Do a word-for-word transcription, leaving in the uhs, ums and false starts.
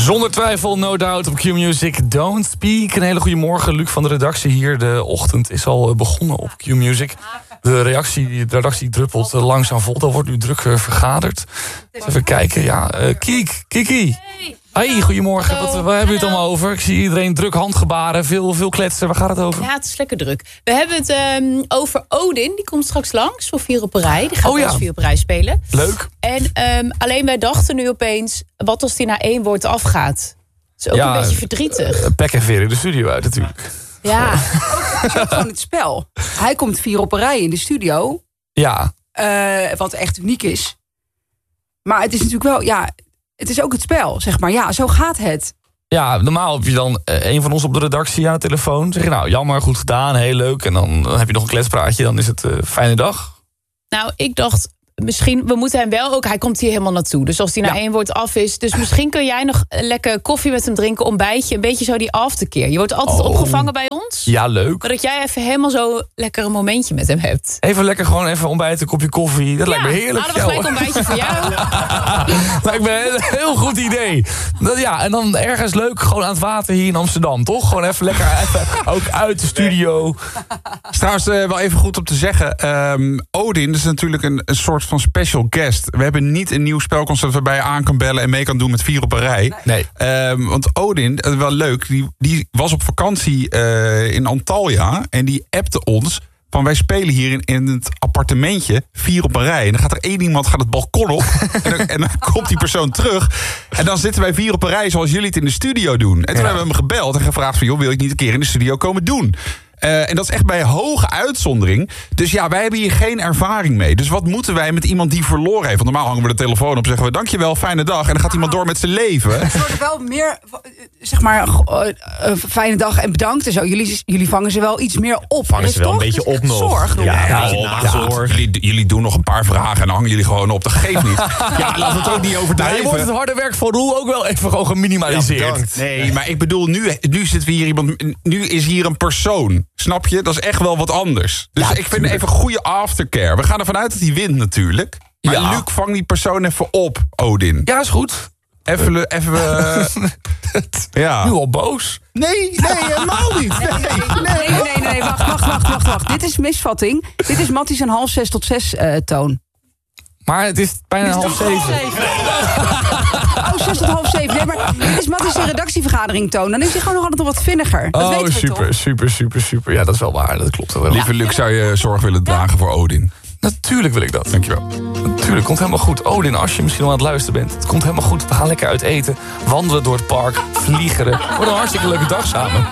Zonder twijfel, no doubt, op Q-Music. Don't Speak. Een hele goede morgen, Luc van de redactie hier. De ochtend is al begonnen op Q-Music. De, reactie, de redactie druppelt langzaam vol. Er wordt nu druk vergaderd. Even kijken, ja. Uh, Kiek, Kiki. Hey, goedemorgen. Wat, waar hebben we het allemaal over? Ik zie iedereen druk handgebaren, veel, veel kletsen. Waar gaat het over? Ja, het is lekker druk. We hebben het um, over Odin. Die komt straks langs voor Vier op een Rij. Die gaat oh, ja. als Vier op een Rij spelen. Leuk. En um, alleen wij dachten nu opeens, wat als die na één woord afgaat? Dat is ook ja, een beetje verdrietig. Pek en veer in de studio uit natuurlijk. Ja. Het is ook gewoon het spel. Hij komt Vier op een Rij in de studio. Ja. Uh, wat echt uniek is. Maar het is natuurlijk wel, ja... Het is ook het spel, zeg maar. Ja, zo gaat het. Ja, normaal heb je dan uh, een van ons op de redactie aan de telefoon. Zeg je nou, jammer, goed gedaan, heel leuk. En dan, dan heb je nog een kletspraatje, dan is het een uh, fijne dag. Nou, ik dacht, misschien, we moeten hem wel ook... Hij komt hier helemaal naartoe, dus als hij ja. na één woord af is... Dus misschien kun jij nog lekker koffie met hem drinken, ontbijtje... Een beetje zo die afterkeer. Je wordt altijd oh. opgevangen bij ons. Ja, leuk. Maar dat jij even helemaal zo lekker een momentje met hem hebt. Even lekker gewoon even ontbijten, een kopje koffie. Dat ja, lijkt me heerlijk. Nou, dat gelijk een ontbijtje voor jou. Lijkt me een heel goed idee. Dat, ja, en dan ergens leuk, gewoon aan het water hier in Amsterdam, toch? Gewoon even lekker, even, ook uit de studio. Is trouwens uh, wel even goed om te zeggen... Um, Odin is natuurlijk een, een soort van special guest. We hebben niet een nieuw spelconcept waarbij je aan kan bellen... en mee kan doen met Vier op een Rij. Nee. Um, want Odin, dat is wel leuk, die, die was op vakantie uh, in Antalya... en die appte ons... van wij spelen hier in, in het appartementje Vier op een Rij. En dan gaat er één iemand gaat het balkon op. en, dan, en dan komt die persoon terug. En dan zitten wij Vier op een Rij zoals jullie het in de studio doen. En toen ja. hebben we hem gebeld en gevraagd van... joh, wil ik niet een keer in de studio komen doen? Uh, en dat is echt bij hoge uitzondering. Dus ja, wij hebben hier geen ervaring mee. Dus wat moeten wij met iemand die verloren heeft? Want normaal hangen we de telefoon op, zeggen we dankjewel, fijne dag. En dan gaat iemand door met zijn leven. Het wordt wel meer, zeg maar, uh, uh, fijne dag en bedankt en zo. Jullie, jullie vangen ze wel iets meer op. Vangen ze wel een beetje op nog. Zorg. Ja, ja, ja, ja, zorg. Jullie, jullie doen nog een paar vragen en dan hangen jullie gewoon op. Dat geeft niet. Ja, laten we het ook niet overdrijven. Nou, je wordt het harde werk voor Roel ook wel even gewoon geminimaliseerd. Ja, nee, maar ik bedoel, nu, nu zitten we hier iemand. Nu is hier een persoon. Snap je? Dat is echt wel wat anders. Dus ja, ik vind even goede aftercare. We gaan ervan uit dat hij wint natuurlijk. Maar ja. Luc, vang die persoon even op, Odin. Ja, is goed. Even... even uh, ja. Nu al boos. Nee, nee, helemaal niet. Nee, nee, nee, nee, nee. Wacht, wacht, wacht, wacht, wacht. Dit is misvatting. Dit is Matties een half zes tot zes uh, toon. Maar het is bijna is half zeven. Oh, zes tot half zeven. Nee, maar dit is Matties een redactievergadering toon. Dan is hij gewoon nog altijd wat vinniger. Dat oh, weten we super, toch? super, super, super. Ja, dat is wel waar. Dat klopt wel. Lieve Luc, zou je zorg willen dragen ja. voor Odin? Natuurlijk wil ik dat. Dankjewel. Natuurlijk, komt helemaal goed. Odin, als je misschien wel aan het luisteren bent. Het komt helemaal goed. We gaan lekker uit eten. Wandelen door het park. Vliegeren. Wordt een hartstikke leuke dag samen.